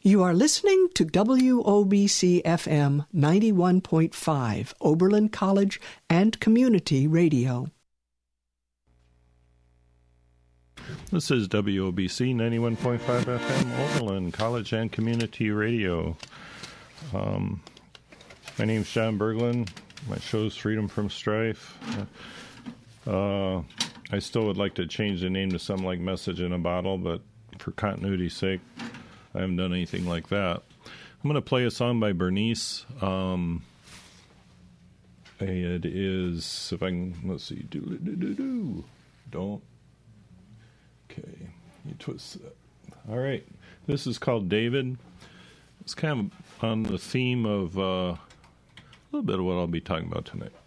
You are listening to WOBC FM 91.5, Oberlin College and Community Radio. This is WOBC 91.5 FM, Oberlin College and Community Radio. My name's John Berglund. My show's Freedom from Strife. I still would like to change the name to something like Message in a Bottle, but for continuity's sake, I haven't done anything like that. I'm going to play a song by Bernice. It is, if I can, let's see, don't. Okay, you twist that. All right, this is called David. It's kind of on the theme of a little bit of what I'll be talking about tonight.